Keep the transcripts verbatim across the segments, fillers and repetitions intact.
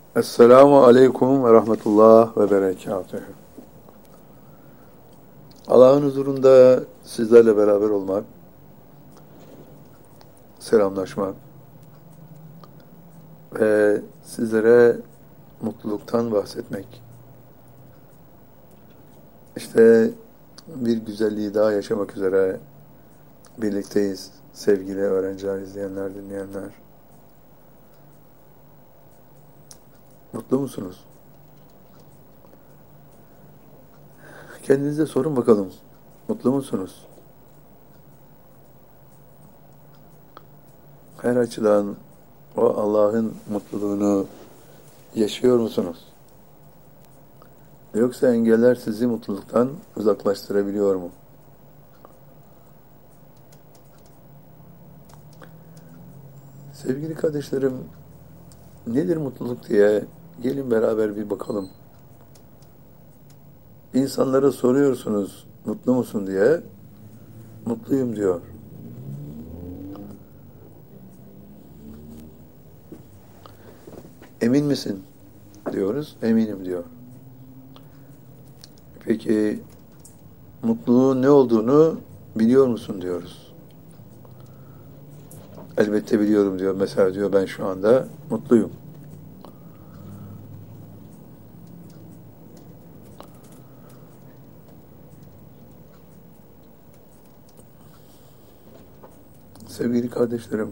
Esselamu Aleyküm ve Rahmetullah ve Berekatühü. Allah'ın huzurunda sizlerle beraber olmak, selamlaşmak ve sizlere mutluluktan bahsetmek. İşte bir güzelliği daha yaşamak üzere birlikteyiz sevgili öğrenciler, izleyenler, dinleyenler. Mutlu musunuz? Kendinize sorun bakalım. Mutlu musunuz? Her açıdan o Allah'ın mutluluğunu yaşıyor musunuz? Yoksa engeller sizi mutluluktan uzaklaştırabiliyor mu? Sevgili kardeşlerim, nedir mutluluk diye gelin beraber bir bakalım. İnsanlara soruyorsunuz, mutlu musun diye, mutluyum diyor. Emin misin diyoruz, eminim diyor. Peki mutluluğun ne olduğunu biliyor musun diyoruz. Elbette biliyorum diyor. Mesela diyor ben şu anda mutluyum. Sevgili kardeşlerim,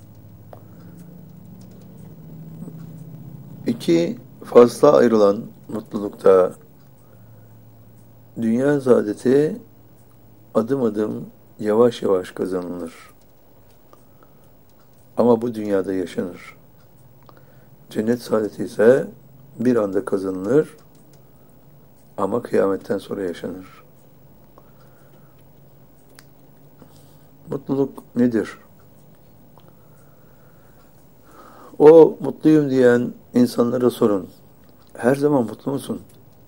iki fazla ayrılan mutlulukta dünya saadeti adım adım yavaş yavaş kazanılır. Ama bu dünyada yaşanır. Cennet saadeti ise bir anda kazanılır ama kıyametten sonra yaşanır. Mutluluk nedir? O mutluyum diyen insanlara sorun. Her zaman mutlu musun?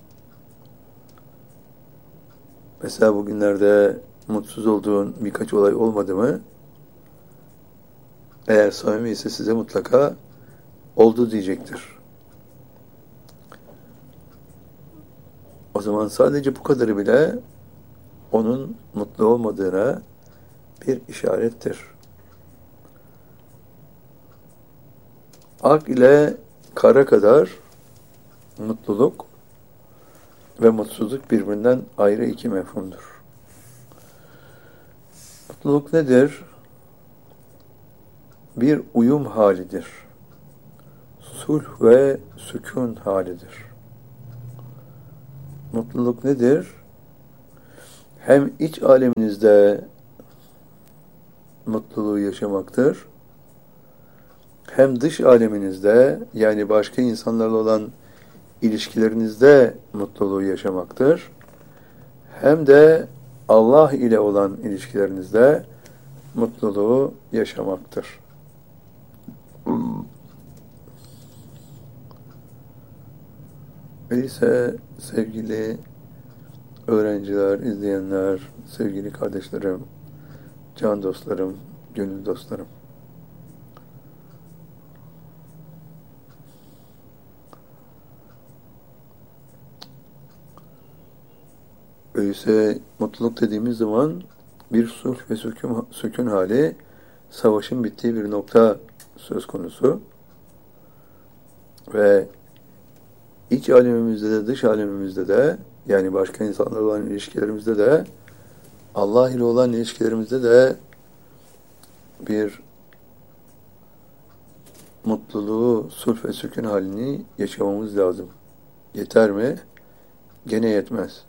Mesela bugünlerde mutsuz olduğun birkaç olay olmadı mı? Eğer samimi ise size mutlaka oldu diyecektir. O zaman sadece bu kadarı bile onun mutlu olmadığına bir işarettir. Ak ile kara kadar mutluluk ve mutsuzluk birbirinden ayrı iki mefhumdur. Mutluluk nedir? Bir uyum halidir. Sulh ve sükun halidir. Mutluluk nedir? Hem iç aleminizde mutluluğu yaşamaktır, hem dış aleminizde, yani başka insanlarla olan ilişkilerinizde mutluluğu yaşamaktır, hem de Allah ile olan ilişkilerinizde mutluluğu yaşamaktır. Öyleyse sevgili öğrenciler, izleyenler, sevgili kardeşlerim, can dostlarım, gönül dostlarım, öyleyse mutluluk dediğimiz zaman bir sulh ve sükun, sükun hali, savaşın bittiği bir nokta söz konusu ve iç alemimizde de dış alemimizde de, yani başka insanlarla olan ilişkilerimizde de, Allah ile olan ilişkilerimizde de bir mutluluğu, sulh ve sükun halini yaşamamız lazım. Yeter mi? Gene yetmez.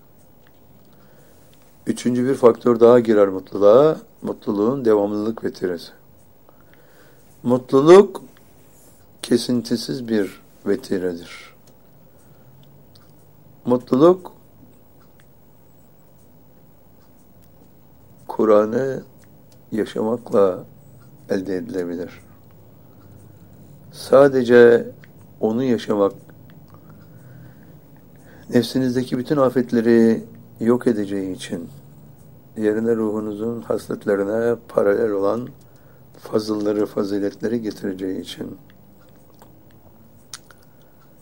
Üçüncü bir faktör daha girer mutluluğa, mutluluğun devamlılık vetiresi. Mutluluk kesintisiz bir vetiredir. Mutluluk, Kur'an'ı yaşamakla elde edilebilir. Sadece onu yaşamak, nefsinizdeki bütün afetleri yok edeceği için, yerine ruhunuzun hasletlerine paralel olan fazılları, faziletleri getireceği için,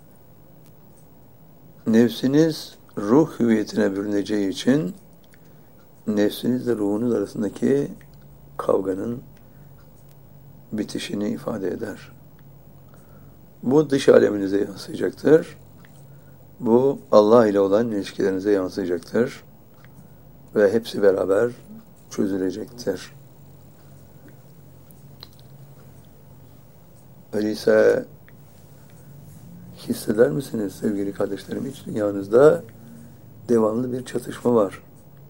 nefsiniz ruh hüviyetine bürüneceği için nefsinizle ruhunuz arasındaki kavganın bitişini ifade eder. Bu dış aleminize yansıyacaktır. Bu Allah ile olan ilişkilerinize yansıyacaktır. Ve hepsi beraber çözülecektir. Öyleyse hisseder misiniz sevgili kardeşlerim? İç dünyanızda devamlı bir çatışma var.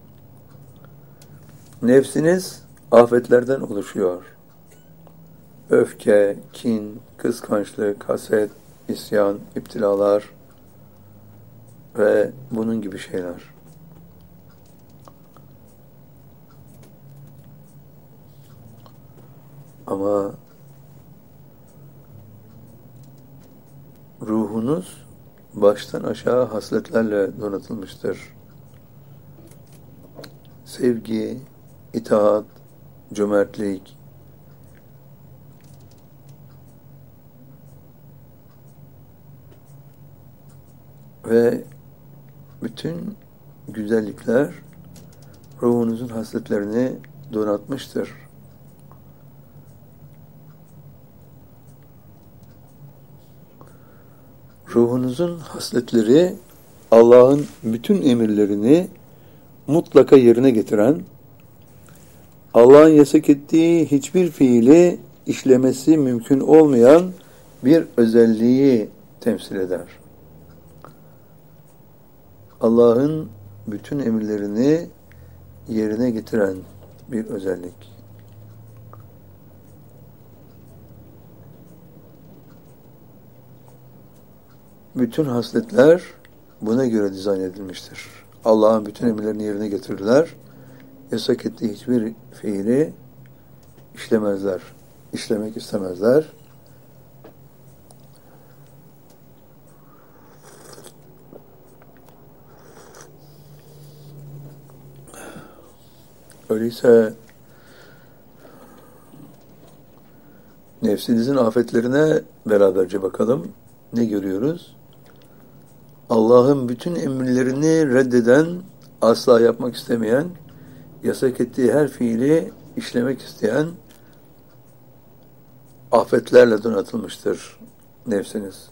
Nefsiniz afetlerden oluşuyor. Öfke, kin, kıskançlık, haset, isyan, iptilalar ve bunun gibi şeyler. Ama ruhunuz baştan aşağı hasletlerle donatılmıştır. Sevgi, itaat, cömertlik, ve bütün güzellikler ruhunuzun hasletlerini donatmıştır. Ruhunuzun hasletleri Allah'ın bütün emirlerini mutlaka yerine getiren, Allah'ın yasak ettiği hiçbir fiili işlemesi mümkün olmayan bir özelliği temsil eder. Allah'ın bütün emirlerini yerine getiren bir özellik. Bütün hasletler buna göre dizayn edilmiştir. Allah'ın bütün emirlerini yerine getirirler. Yasak ettiği hiçbir fiili işlemezler. İşlemek istemezler. Öyleyse nefsinizin afetlerine beraberce bakalım. Ne görüyoruz? Allah'ın bütün emirlerini reddeden, asla yapmak istemeyen, yasak ettiği her fiili işlemek isteyen afetlerle donatılmıştır nefsiniz.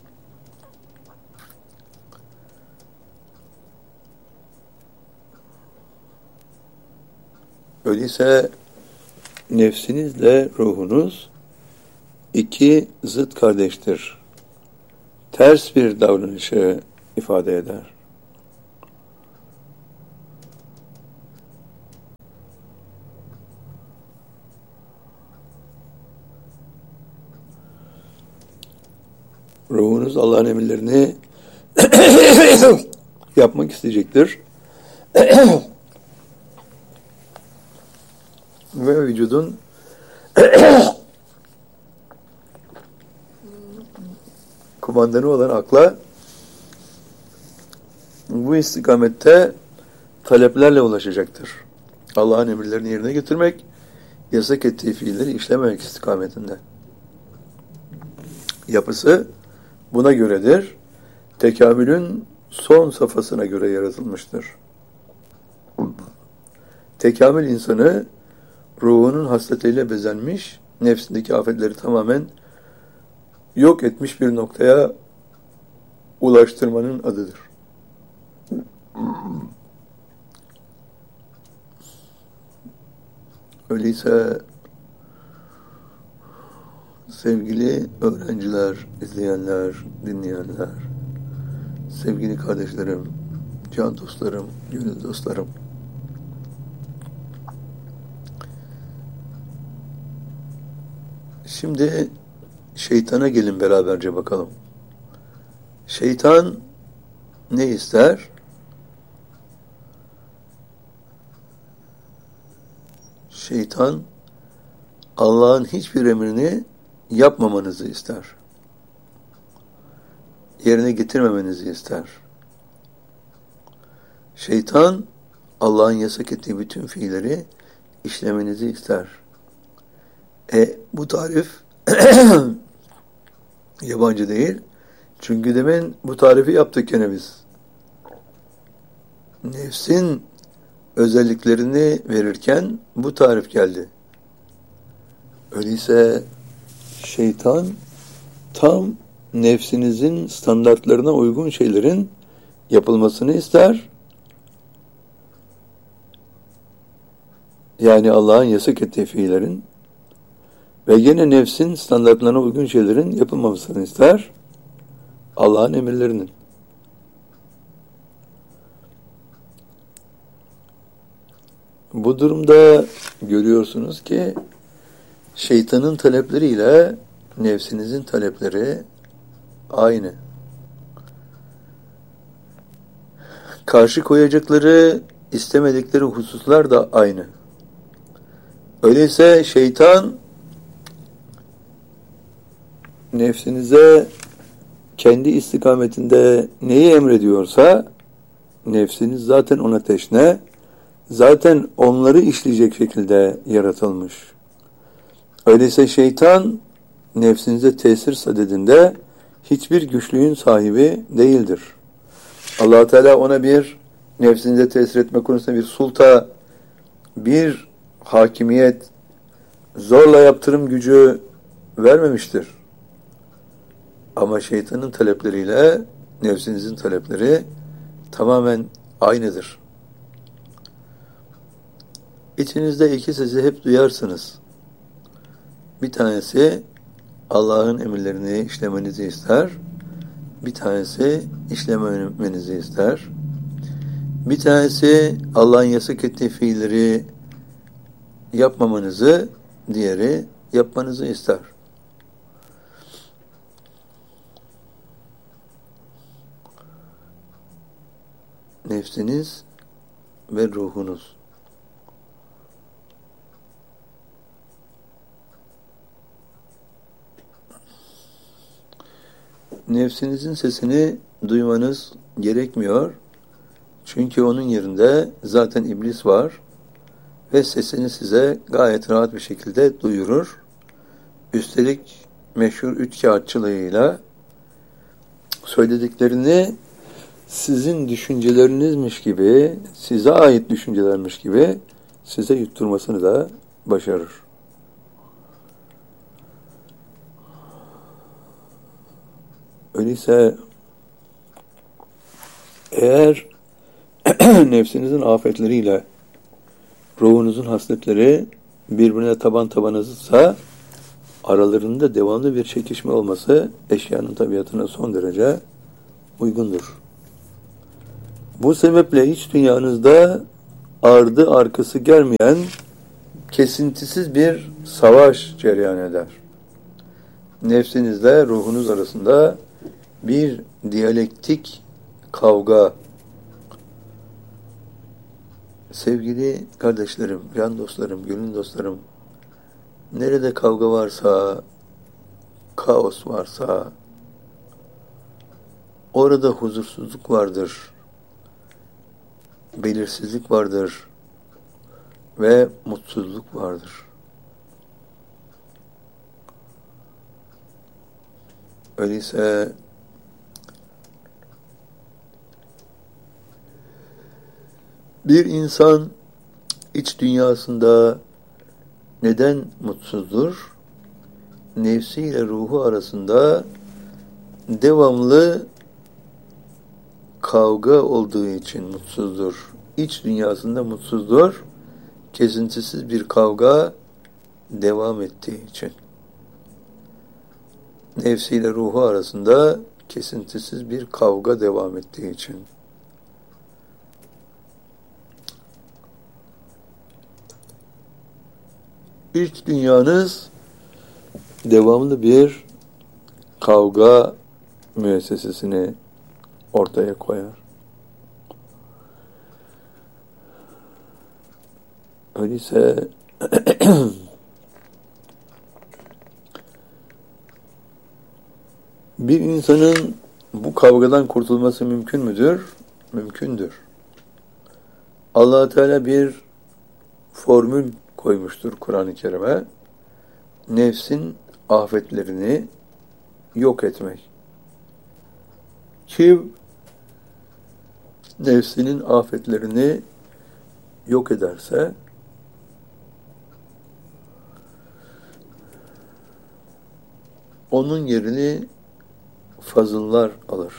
Öyleyse nefsinizle ruhunuz iki zıt kardeştir. Ters bir davranışı ifade eder. Ruhunuz Allah'ın emirlerini yapmak isteyecektir. Ve vücudun kumandanı olan akla bu istikamette taleplerle ulaşacaktır. Allah'ın emirlerini yerine getirmek, yasak ettiği fiilleri işlememek istikametinde. Yapısı buna göredir. Tekamülün son safhasına göre yaratılmıştır. Tekamül insanı ruhunun hasletiyle bezenmiş, nefsindeki afetleri tamamen yok etmiş bir noktaya ulaştırmanın adıdır. Öyleyse sevgili öğrenciler, izleyenler, dinleyenler, sevgili kardeşlerim, can dostlarım, gönül dostlarım, şimdi şeytana gelin beraberce bakalım. Şeytan ne ister? Şeytan Allah'ın hiçbir emrini yapmamanızı ister. Yerine getirmemenizi ister. Şeytan Allah'ın yasak ettiği bütün fiilleri işlemenizi ister. E bu tarif yabancı değil. Çünkü demin bu tarifi yaptık gene biz. Nefsin özelliklerini verirken bu tarif geldi. Öyleyse şeytan tam nefsinizin standartlarına uygun şeylerin yapılmasını ister. Yani Allah'ın yasak ettiği fiillerin ve yine nefsin standartlarına uygun şeylerin yapılmamasını ister. Allah'ın emirlerinin. Bu durumda görüyorsunuz ki şeytanın talepleriyle nefsinizin talepleri aynı. Karşı koyacakları, istemedikleri hususlar da aynı. Öyleyse şeytan nefsinize kendi istikametinde neyi emrediyorsa nefsiniz zaten ona teşne, zaten onları işleyecek şekilde yaratılmış. Öyleyse şeytan nefsinize tesir sadedinde hiçbir güçlüğün sahibi değildir. Allah Teala ona bir nefsinize tesir etme konusunda bir sulta, bir hakimiyet, zorla yaptırım gücü vermemiştir. Ama şeytanın talepleriyle nefsinizin talepleri tamamen aynıdır. İçinizde iki sesi hep duyarsınız. Bir tanesi Allah'ın emirlerini işlemenizi ister. Bir tanesi işlememenizi ister. Bir tanesi Allah'ın yasak ettiği fiilleri yapmamanızı, diğeri yapmanızı ister. Nefsiniz ve ruhunuz. Nefsinizin sesini duymanız gerekmiyor. Çünkü onun yerinde zaten iblis var ve sesini size gayet rahat bir şekilde duyurur. Üstelik meşhur üç kağıtçılığıyla söylediklerini sizin düşüncelerinizmiş gibi, size ait düşüncelermiş gibi size yutturmasını da başarır. Öyleyse eğer nefsinizin afetleriyle ruhunuzun hasletleri birbirine taban tabanızsa aralarında devamlı bir çekişme olması eşyanın tabiatına son derece uygundur. Bu sebeple iç dünyanızda ardı arkası gelmeyen kesintisiz bir savaş cereyan eder. Nefsinizle ruhunuz arasında bir diyalektik kavga. Sevgili kardeşlerim, can dostlarım, gönül dostlarım, nerede kavga varsa, kaos varsa, orada huzursuzluk vardır, belirsizlik vardır ve mutsuzluk vardır. Öyleyse bir insan iç dünyasında neden mutsuzdur? Nefsiyle ruhu arasında devamlı kavga olduğu için mutsuzdur. İç dünyasında mutsuzdur. Kesintisiz bir kavga devam ettiği için. Nefsiyle ruhu arasında kesintisiz bir kavga devam ettiği için. İç dünyanız devamlı bir kavga müessesesini ortaya koyar. Öyleyse bir insanın bu kavgadan kurtulması mümkün müdür? Mümkündür. Allah Teala bir formül koymuştur Kur'an-ı Kerim'e. Nefsin afetlerini yok etmek. Kim nefsinin afetlerini yok ederse onun yerini fazıllar alır.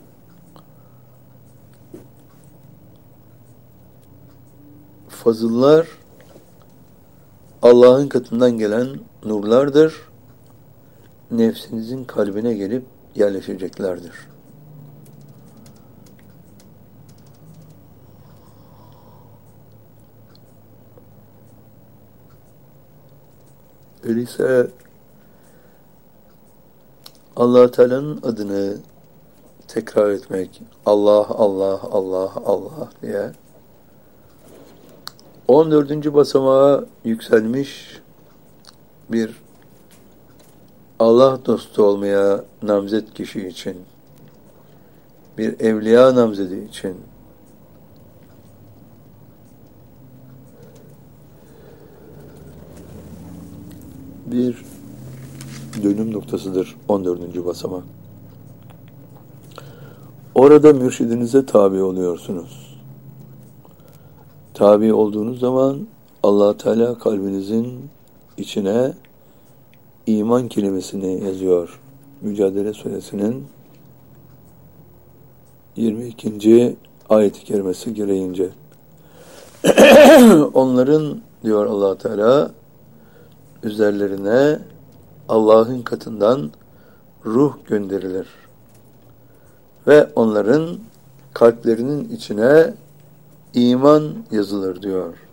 Fazıllar Allah'ın katından gelen nurlardır. Nefsinizin kalbine gelip yerleşeceklerdir. Öyleyse Allah Teala'nın adını tekrar etmek, Allah, Allah, Allah, Allah diye on dördüncü basamağa yükselmiş bir Allah dostu olmaya namzet kişi için, bir evliya namzedi için bir dönüm noktasıdır on dördüncü basamak. Orada mürşidinize tabi oluyorsunuz. Tabi olduğunuz zaman Allah Teala kalbinizin içine iman kelimesini yazıyor. Mücadele Suresinin yirmi ikinci ayet-i kerimesi gereğince. Onların diyor Allah Teala üzerlerine Allah'ın katından ruh gönderilir. Ve onların kalplerinin içine iman yazılır diyor.